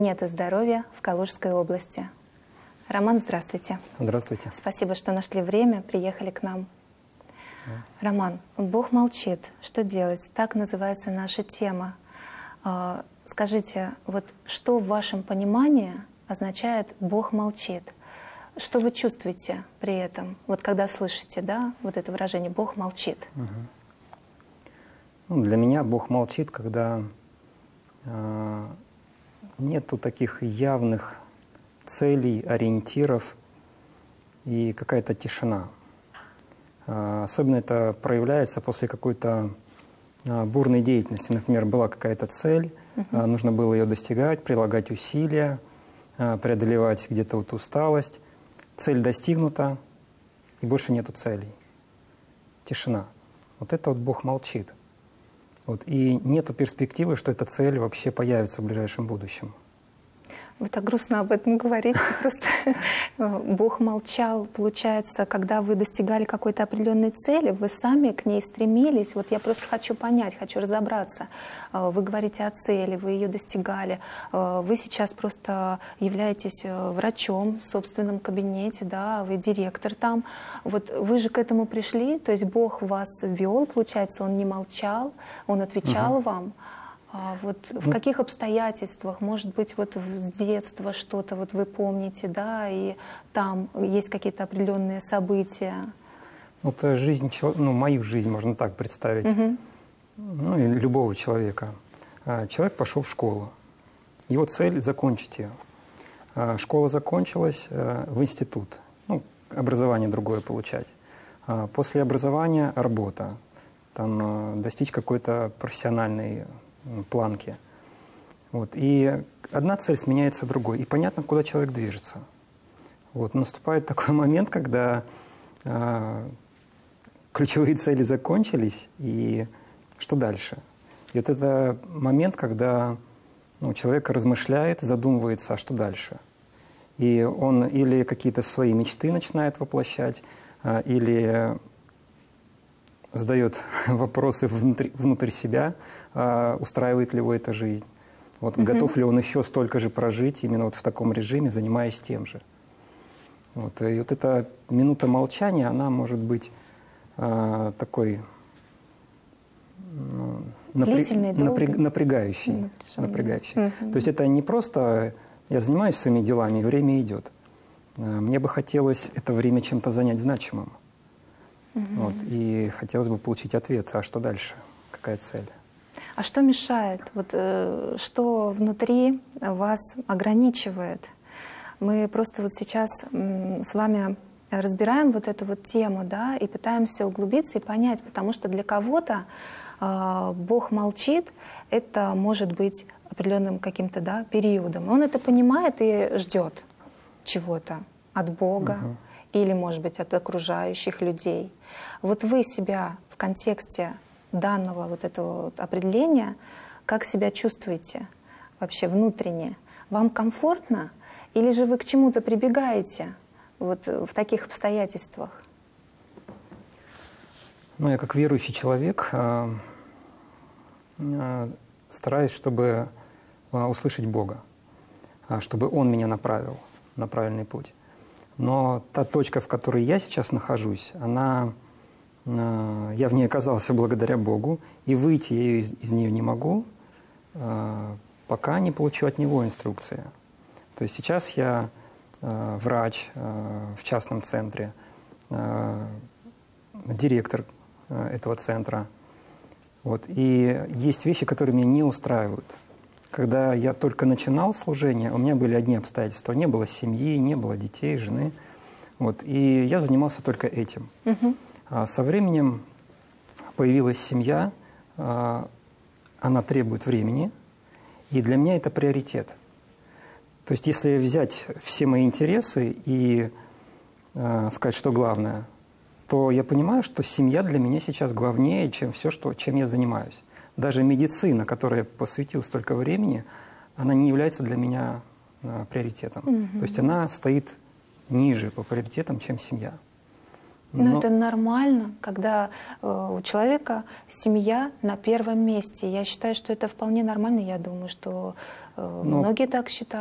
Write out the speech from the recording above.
Нет здоровья в Калужской области. Роман, здравствуйте. Здравствуйте. Спасибо, что нашли время, приехали к нам. Роман, Бог молчит. Что делать? Так называется наша тема. Скажите, вот что в вашем понимании означает «Бог молчит»? Что вы чувствуете при этом, вот когда слышите, да, вот это выражение «Бог молчит»? Ну, для меня Бог молчит, когда нету таких явных целей, ориентиров и какая-то тишина. Особенно это проявляется после какой-то бурной деятельности. Например, была какая-то цель, нужно было ее достигать, прилагать усилия, преодолевать где-то вот усталость. Цель достигнута, и больше нету целей. Тишина. Вот это вот Бог молчит. Вот. И нету перспективы, что эта цель вообще появится в ближайшем будущем. Вы так грустно об этом говорите. Просто Бог молчал, получается, когда вы достигали какой-то определенной цели, вы сами к ней стремились. Вот я просто хочу понять, хочу разобраться. Вы говорите о цели, вы ее достигали. Вы сейчас просто являетесь врачом в собственном кабинете, да, вы директор там. Вот вы же к этому пришли, то есть Бог вас вел, получается, Он не молчал, Он отвечал вам. Вот в каких обстоятельствах, может быть, вот с детства что-то вот вы помните, да, и там есть какие-то определенные события? Вот жизнь, мою жизнь можно так представить, ну и любого человека. Человек пошел в школу, его цель — закончить ее. Школа закончилась, в институт, ну, образование другое получать. После образования работа, там достичь какой-то профессиональной планки. Вот. И одна цель сменяется другой. И понятно, куда человек движется. Вот. Наступает такой момент, когда ключевые цели закончились, и что дальше? И вот это момент, когда человек размышляет, задумывается, а что дальше? И он или какие-то свои мечты начинает воплощать, или задает вопросы внутрь себя, устраивает ли его эта жизнь. Вот, готов ли он еще столько же прожить именно вот в таком режиме, занимаясь тем же. Вот, и вот эта минута молчания, она может быть такой напрягающей. То есть это не просто я занимаюсь своими делами, и время идет. Мне бы хотелось это время чем-то занять значимым. Вот, и хотелось бы получить ответ, а что дальше, какая цель? А что мешает? Вот, что внутри вас ограничивает? Мы просто вот сейчас с вами разбираем вот эту вот тему, да, и пытаемся углубиться и понять, потому что для кого-то Бог молчит, это может быть определенным каким-то, да, периодом. Он это понимает и ждет чего-то от Бога. Или, может быть, от окружающих людей. Вот вы себя в контексте данного вот этого вот определения, как себя чувствуете вообще внутренне? Вам комфортно? Или же вы к чему-то прибегаете вот в таких обстоятельствах? Ну, я как верующий человек стараюсь, чтобы услышать Бога, чтобы Он меня направил на правильный путь. Но та точка, в которой я сейчас нахожусь, я в ней оказался благодаря Богу, и выйти я из нее не могу, пока не получу от Него инструкции. То есть сейчас я врач в частном центре, директор этого центра. Вот. И есть вещи, которые меня не устраивают. Когда я только начинал служение, у меня были одни обстоятельства. Не было семьи, не было детей, жены. Вот. И я занимался только этим. А со временем появилась семья, она требует времени, и для меня это приоритет. То есть если взять все мои интересы и сказать, что главное, то я понимаю, что семья для меня сейчас главнее, чем все, чем я занимаюсь. Даже медицина, которой я посвятил столько времени, она не является для меня приоритетом. То есть она стоит ниже по приоритетам, чем семья. Но это нормально, когда у человека семья на первом месте. Я считаю, что это вполне нормально. Я думаю, что Многие так считают.